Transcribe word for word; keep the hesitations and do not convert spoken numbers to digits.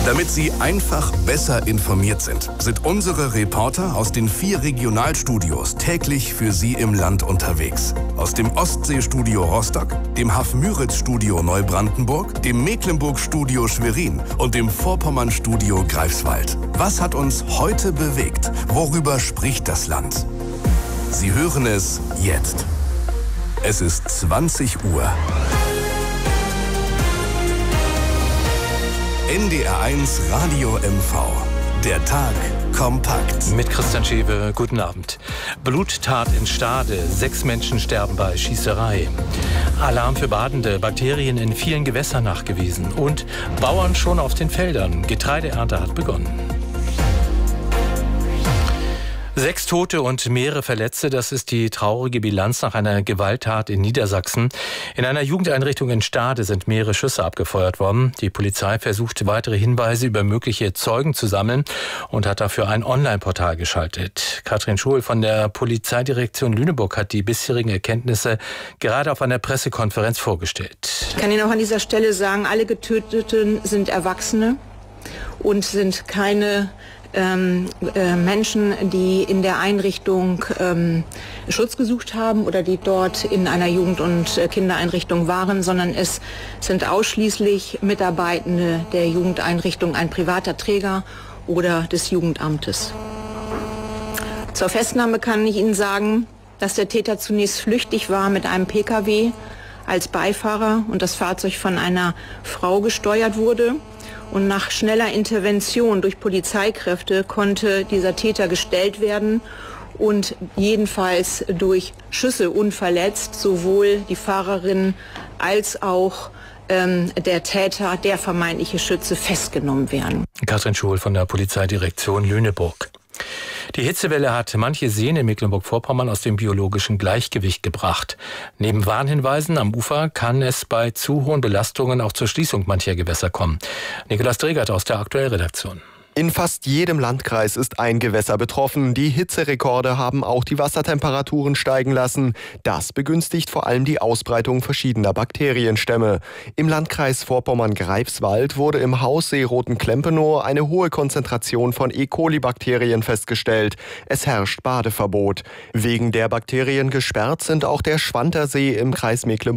Damit Sie einfach besser informiert sind, sind unsere Reporter aus den vier Regionalstudios täglich für Sie im Land unterwegs. Aus dem Ostseestudio Rostock, dem Haff-Müritz-Studio Neubrandenburg, dem Mecklenburg-Studio Schwerin und dem Vorpommern-Studio Greifswald. Was hat uns heute bewegt? Worüber spricht das Land? Sie hören es jetzt. Es ist zwanzig Uhr. N D R eins Radio M V. Der Tag kompakt. Mit Christian Schewe, guten Abend. Bluttat in Stade. Sechs Menschen sterben bei Schießerei. Alarm für Badende. Bakterien in vielen Gewässern nachgewiesen. Und Bauern schon auf den Feldern. Getreideernte hat begonnen. Sechs Tote und mehrere Verletzte, das ist die traurige Bilanz nach einer Gewalttat in Niedersachsen. In einer Jugendeinrichtung in Stade sind mehrere Schüsse abgefeuert worden. Die Polizei versucht, weitere Hinweise über mögliche Zeugen zu sammeln und hat dafür ein Online-Portal geschaltet. Katrin Schuhl von der Polizeidirektion Lüneburg hat die bisherigen Erkenntnisse gerade auf einer Pressekonferenz vorgestellt. Ich kann Ihnen auch an dieser Stelle sagen, alle Getöteten sind Erwachsene und sind keine Ähm, äh, Menschen, die in der Einrichtung ähm, Schutz gesucht haben oder die dort in einer Jugend- und äh, Kindereinrichtung waren, sondern es sind ausschließlich Mitarbeitende der Jugendeinrichtung, ein privater Träger oder des Jugendamtes. Zur Festnahme kann ich Ihnen sagen, dass der Täter zunächst flüchtig war mit einem Pkw als Beifahrer und das Fahrzeug von einer Frau gesteuert wurde. Und nach schneller Intervention durch Polizeikräfte konnte dieser Täter gestellt werden und jedenfalls durch Schüsse unverletzt sowohl die Fahrerin als auch ähm, der Täter, der vermeintliche Schütze, festgenommen werden. Katrin Schuhl von der Polizeidirektion Lüneburg. Die Hitzewelle hat manche Seen in Mecklenburg-Vorpommern aus dem biologischen Gleichgewicht gebracht. Neben Warnhinweisen am Ufer kann es bei zu hohen Belastungen auch zur Schließung mancher Gewässer kommen. Nikolaus Dregert aus der Aktuellredaktion. In fast jedem Landkreis ist ein Gewässer betroffen. Die Hitzerekorde haben auch die Wassertemperaturen steigen lassen. Das begünstigt vor allem die Ausbreitung verschiedener Bakterienstämme. Im Landkreis Vorpommern-Greifswald wurde im Haussee Roten-Klempenow eine hohe Konzentration von E. coli-Bakterien festgestellt. Es herrscht Badeverbot. Wegen der Bakterien gesperrt sind auch der Schwantersee im Kreis Mecklenburg